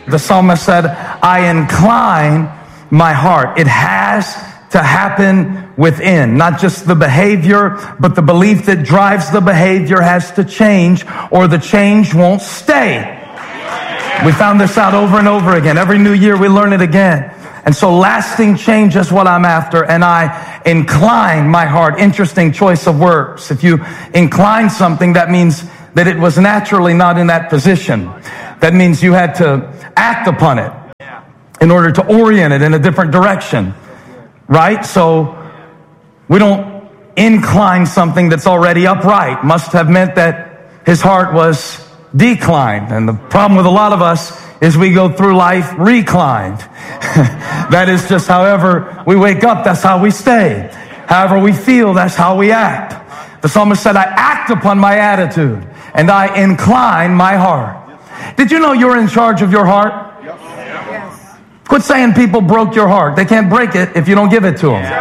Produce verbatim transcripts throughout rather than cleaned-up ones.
The psalmist said, I incline my heart. It has to happen within. Not just the behavior, but the belief that drives the behavior has to change, or the change won't stay. We found this out over and over again. Every new year we learn it again. And so lasting change is what I'm after, and I incline my heart. Interesting choice of words. If you incline something, that means that it was naturally not in that position. That means you had to act upon it in order to orient it in a different direction, right? So we don't incline something that's already upright. Must have meant that his heart was declined. And the problem with a lot of us is we go through life reclined. That is just however we wake up, that's how we stay. However we feel, that's how we act. The psalmist said, I act upon my attitude and I incline my heart. Did you know you're in charge of your heart? Yes. Quit saying people broke your heart. They can't break it if you don't give it to them.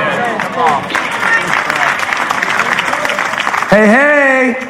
Hey, hey.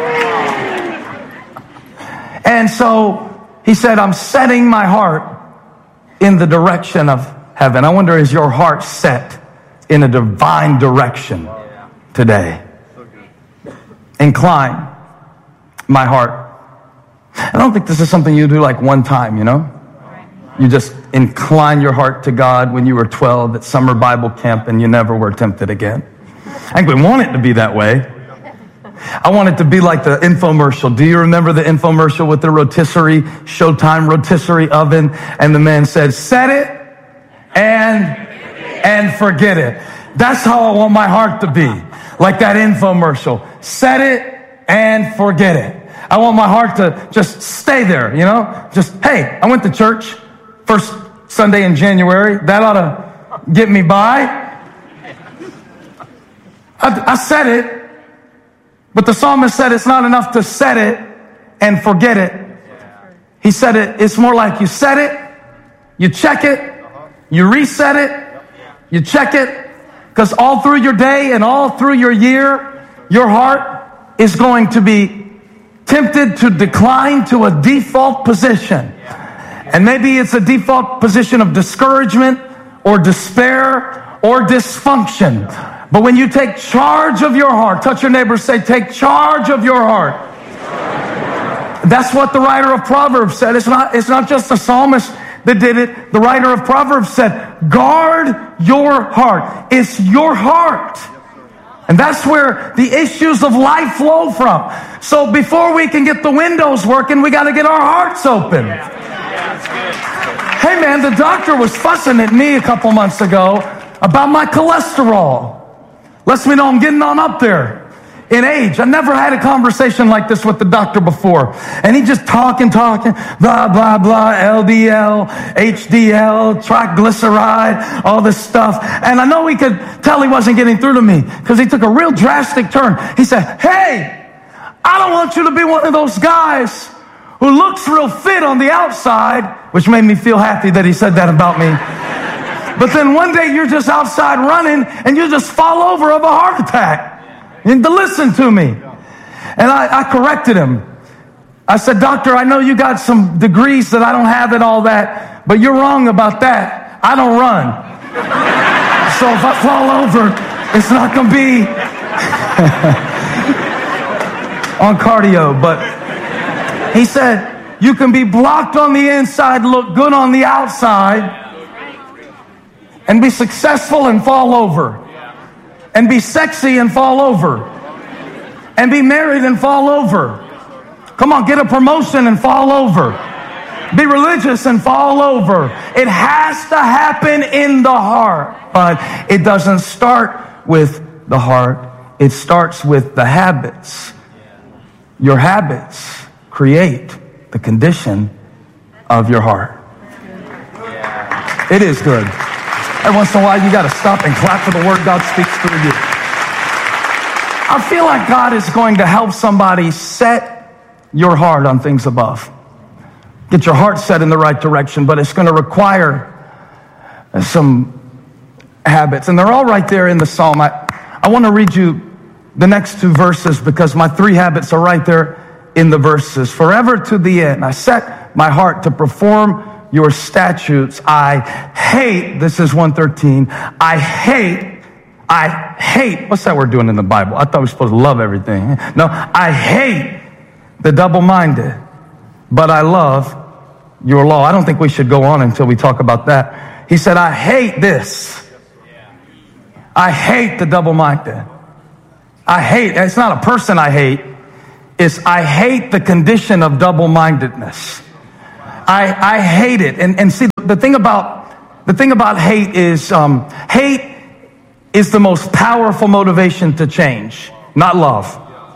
And so he said, I'm setting my heart in the direction of heaven. I wonder, is your heart set in a divine direction today? Incline my heart. I don't think this is something you do like one time, you know? You just incline your heart to God when you were twelve at summer Bible camp and you never were tempted again. I think we want it to be that way. I want it to be like the infomercial. Do you remember the infomercial with the rotisserie, Showtime rotisserie oven? And the man said, set it and, and forget it. That's how I want my heart to be. Like that infomercial. Set it and forget it. I want my heart to just stay there, you know? Just, hey, I went to church first Sunday in January. That ought to get me by. I, I said it. But the psalmist said it's not enough to set it and forget it. He said it, it's more like you set it, you check it, you reset it, you check it, because all through your day and all through your year, your heart is going to be tempted to decline to a default position. And maybe it's a default position of discouragement or despair or dysfunction. But when you take charge of your heart, touch your neighbor, say, take charge of your heart. That's what the writer of Proverbs said. It's not, it's not just the psalmist that did it. The writer of Proverbs said, guard your heart. It's your heart. And that's where the issues of life flow from. So before we can get the windows working, we got to get our hearts open. Hey man, the doctor was fussing at me a couple months ago about my cholesterol. Lets me know I'm getting on up there in age. I never had a conversation like this with the doctor before. And he just talking, talking, blah, blah, blah, L D L, H D L, triglyceride, all this stuff. And I know he could tell he wasn't getting through to me because he took a real drastic turn. He said, hey, I don't want you to be one of those guys who looks real fit on the outside, which made me feel happy that he said that about me. But then one day you're just outside running and you just fall over of a heart attack. And to listen to me. And I, I corrected him. I said, doctor, I know you got some degrees that I don't have and all that, but you're wrong about that. I don't run. So if I fall over, it's not going to be on cardio. But he said, you can be blocked on the inside, look good on the outside, and be successful and fall over. And be sexy and fall over. And be married and fall over. Come on, get a promotion and fall over. Be religious and fall over. It has to happen in the heart. But it doesn't start with the heart. It starts with the habits. Your habits create the condition of your heart. It is good. Every once in a while, you got to stop and clap for the word God speaks through you. I feel like God is going to help somebody set your heart on things above. Get your heart set in the right direction, but it's going to require some habits. And they're all right there in the psalm. I, I want to read you the next two verses because my three habits are right there in the verses. Forever to the end, I set my heart to perform your statutes. I hate, this is one thirteen, I hate, I hate, what's that word doing in the Bible? I thought we were supposed to love everything. No, I hate the double-minded, but I love your law. I don't think we should go on until we talk about that. He said, I hate this. I hate the double-minded. I hate, it's not a person I hate, it's I hate the condition of double-mindedness. I, I hate it. And, and see, the thing about, the thing about hate is, um, hate is the most powerful motivation to change, not love.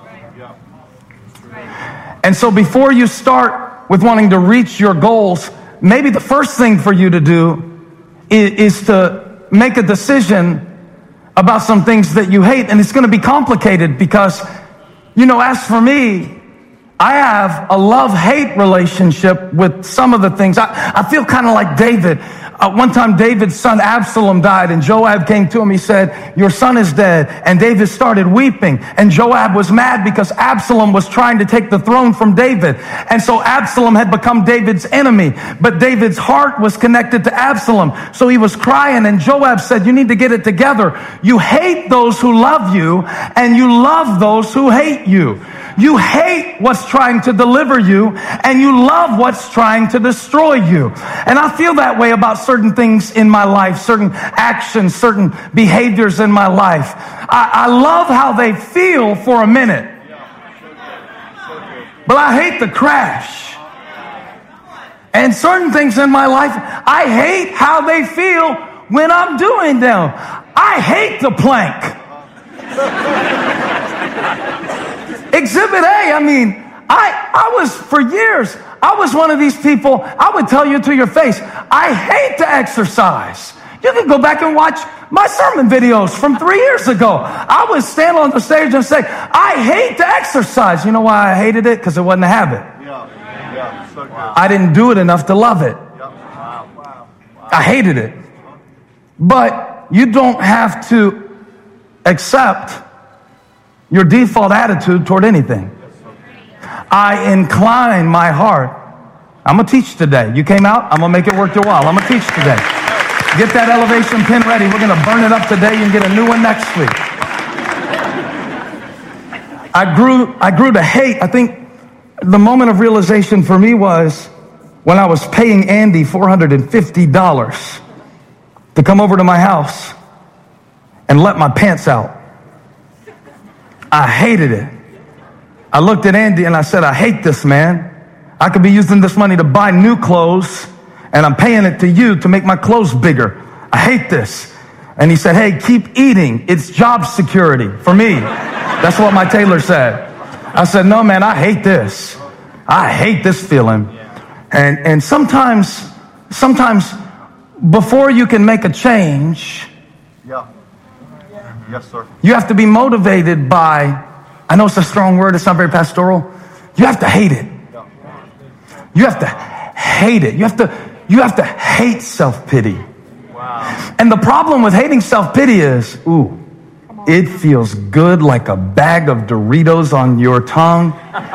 And so before you start with wanting to reach your goals, maybe the first thing for you to do is, is to make a decision about some things that you hate. And it's going to be complicated because, you know, as for me, I have a love-hate relationship with some of the things. I, I feel kind of like David. Uh, one time David's son Absalom died, and Joab came to him. He said, your son is dead. And David started weeping. And Joab was mad because Absalom was trying to take the throne from David. And so Absalom had become David's enemy. But David's heart was connected to Absalom. So he was crying, and Joab said, you need to get it together. You hate those who love you, and you love those who hate you. You hate what's trying to deliver you, and you love what's trying to destroy you. And I feel that way about certain things in my life, certain actions, certain behaviors in my life. I, I love how they feel for a minute, but I hate the crash. And certain things in my life, I hate how they feel when I'm doing them. I hate the plank. Exhibit A, I mean, I, I was, for years, I was one of these people, I would tell you to your face, I hate to exercise. You can go back and watch my sermon videos from three years ago. I would stand on the stage and say, I hate to exercise. You know why I hated it? Because it wasn't a habit. Yeah. Yeah. So good. I didn't do it enough to love it. Yep. Wow. Wow. Wow. I hated it. But you don't have to accept your default attitude toward anything. I incline my heart. I'm going to teach today. You came out, I'm going to make it worth your while. I'm going to teach today. Get that elevation pin ready. We're going to burn it up today and get a new one next week. I grew, I grew to hate. I think the moment of realization for me was when I was paying Andy four hundred fifty dollars to come over to my house and let my pants out. I hated it. I looked at Andy and I said, I hate this, man. I could be using this money to buy new clothes, and I'm paying it to you to make my clothes bigger. I hate this. And he said, hey, keep eating. It's job security for me. That's what my tailor said. I said, no, man, I hate this. I hate this feeling. And, and sometimes, sometimes before you can make a change, Yeah. Yes, sir. you have to be motivated by, I know it's a strong word, it's not very pastoral. You have to hate it. You have to hate it. You have to, you have to hate self-pity. Wow. And the problem with hating self-pity is, ooh, it feels good like a bag of Doritos on your tongue.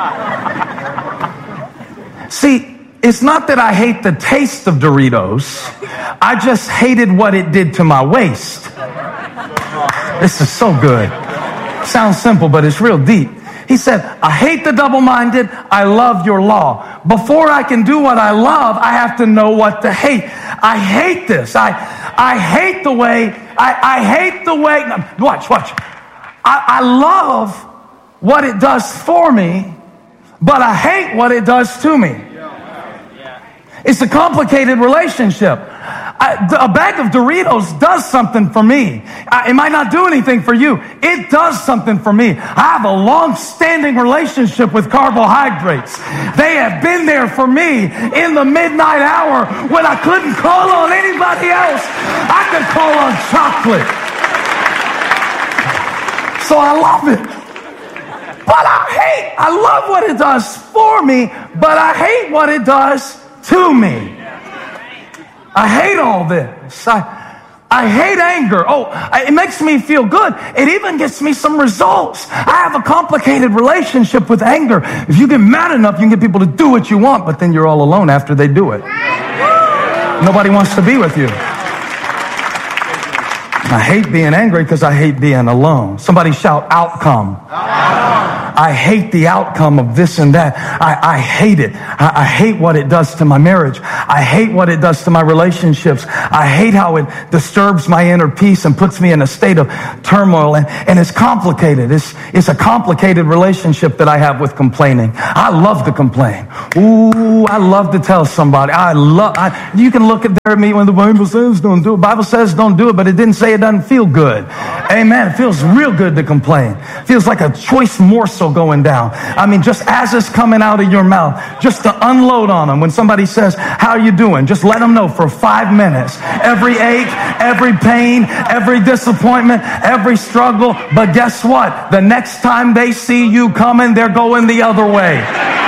See, it's not that I hate the taste of Doritos. I just hated what it did to my waist. This is so good. Sounds simple, but it's real deep. He said, I hate the double-minded. I love your law. Before I can do what I love, I have to know what to hate. I hate this. I, I hate the way, I, I hate the way, no, watch, watch. I, I love what it does for me, but I hate what it does to me. It's a complicated relationship. I, a bag of Doritos does something for me. I, it might not do anything for you. It does something for me. I have a long-standing relationship with carbohydrates. They have been there for me in the midnight hour when I couldn't call on anybody else. I could call on chocolate. So I love it. But I hate, I love what it does for me, but I hate what it does to me. I hate all this. I, I hate anger. Oh, it makes me feel good. It even gets me some results. I have a complicated relationship with anger. If you get mad enough, you can get people to do what you want, but then you're all alone after they do it. Nobody wants to be with you. I hate being angry because I hate being alone. Somebody shout outcome. I hate the outcome of this and that. I, I hate it. I, I hate what it does to my marriage. I hate what it does to my relationships. I hate how it disturbs my inner peace and puts me in a state of turmoil. And, and it's complicated. It's, it's a complicated relationship that I have with complaining. I love to complain. Ooh, I love to tell somebody. I love, I, you can look at there at me when the Bible says don't do it. The Bible says don't do it, but it didn't say it doesn't feel good. Amen. It feels real good to complain. It feels like a choice morsel going down. I mean, just as it's coming out of your mouth, just to unload on them. When somebody says, how are you doing? Just let them know for five minutes. Every ache, every pain, every disappointment, every struggle. But guess what? The next time they see you coming, they're going the other way.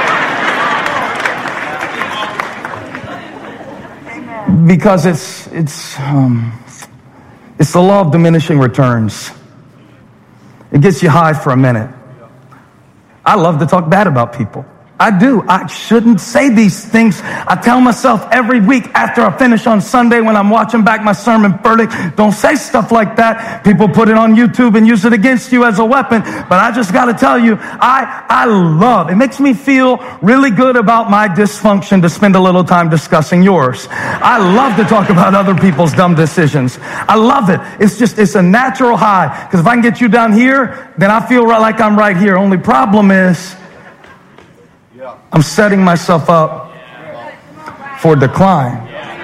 Because it's, it's, um, it's the law of diminishing returns. It gets you high for a minute. I love to talk bad about people. I do. I shouldn't say these things. I tell myself every week after I finish on Sunday when I'm watching back my sermon verdict, don't say stuff like that. People put it on YouTube and use it against you as a weapon. But I just got to tell you, I, I love, it makes me feel really good about my dysfunction to spend a little time discussing yours. I love to talk about other people's dumb decisions. I love it. It's just, it's a natural high. Because if I can get you down here, then I feel right like I'm right here. Only problem is, I'm setting myself up for decline.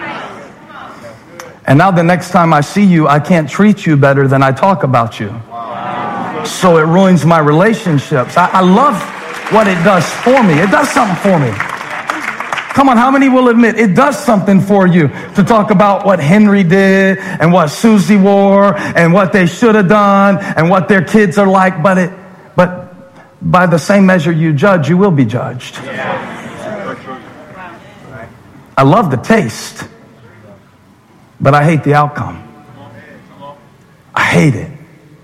And now the next time I see you, I can't treat you better than I talk about you. So it ruins my relationships. I, I love what it does for me. It does something for me. Come on, how many will admit it does something for you to talk about what Henry did and what Susie wore and what they should have done and what their kids are like, but it, but by the same measure you judge, you will be judged. I love the taste, but I hate the outcome. I hate it.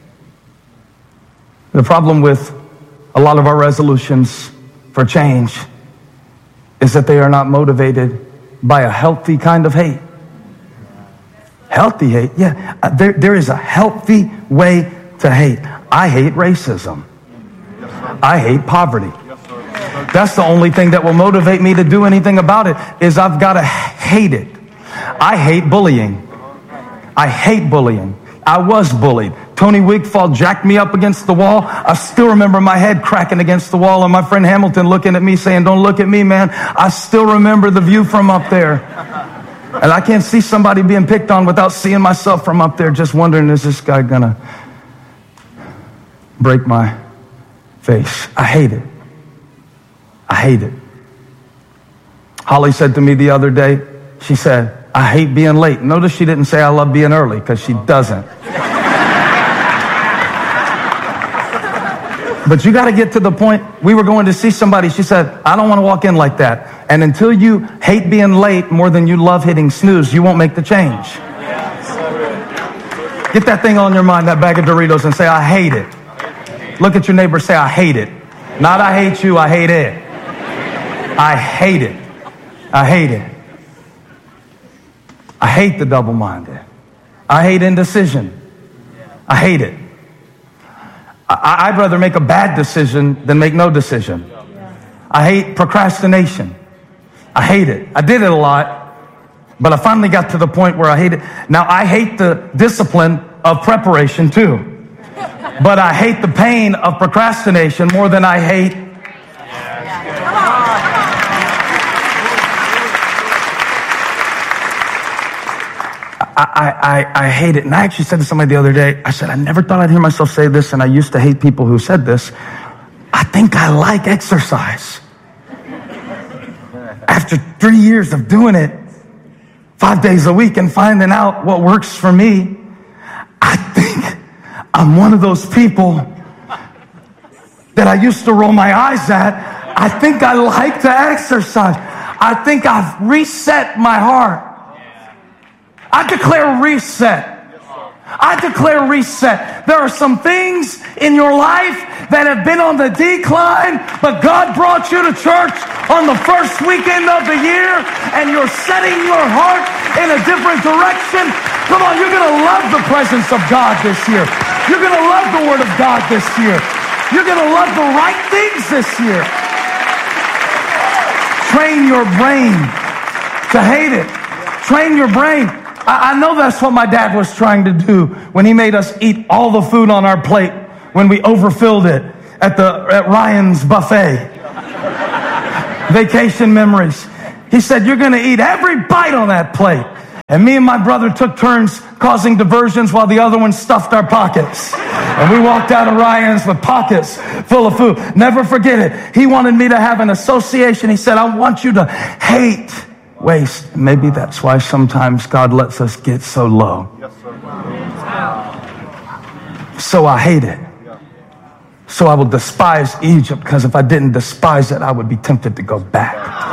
The problem with a lot of our resolutions for change is that they are not motivated by a healthy kind of hate. Healthy hate? Yeah, there, there is a healthy way to hate. I hate racism. I hate poverty. That's the only thing that will motivate me to do anything about it, is I've got to hate it. I hate bullying. I hate bullying. I was bullied. Tony Wigfall jacked me up against the wall. I still remember my head cracking against the wall and my friend Hamilton looking at me saying, don't look at me, man. I still remember the view from up there. And I can't see somebody being picked on without seeing myself from up there, just wondering, is this guy going to break my face? I hate it. I hate it. Holly said to me the other day, she said, I hate being late. Notice she didn't say I love being early, because she doesn't. But you got to get to the point. We were going to see somebody. She said, I don't want to walk in like that. And until you hate being late more than you love hitting snooze, you won't make the change. Get that thing on your mind, that bag of Doritos, and say, I hate it. Look at your neighbor, say, I hate it. Not I hate you, I hate it. I hate it. I hate it. I hate the double-minded. I hate indecision. I hate it. I, I'd rather make a bad decision than make no decision. I hate procrastination. I hate it. I did it a lot, but I finally got to the point where I hate it. Now, I hate the discipline of preparation too, but I hate the pain of procrastination more than I hate. I, I, I hate it. And I actually said to somebody the other day, I said, I never thought I'd hear myself say this, and I used to hate people who said this. I think I like exercise. After three years of doing it five days a week and finding out what works for me, I think I'm one of those people that I used to roll my eyes at. I think I like to exercise. I think I've reset my heart. I declare reset. I declare reset. There are some things in your life that have been on the decline, but God brought you to church on the first weekend of the year, and you're setting your heart in a different direction. Come on, you're going to love the presence of God this year. You're going to love the Word of God this year. You're going to love the right things this year. Train your brain to hate it. Train your brain. I, I know that's what my dad was trying to do when he made us eat all the food on our plate when we overfilled it at the at Ryan's buffet. Vacation memories. He said, you're going to eat every bite on that plate. And me and my brother took turns causing diversions while the other one stuffed our pockets. And we walked out of Ryan's with pockets full of food. Never forget it. He wanted me to have an association. He said, I want you to hate waste. Maybe that's why sometimes God lets us get so low. Yes, sir. So I hate it. So I will despise Egypt, because if I didn't despise it, I would be tempted to go back.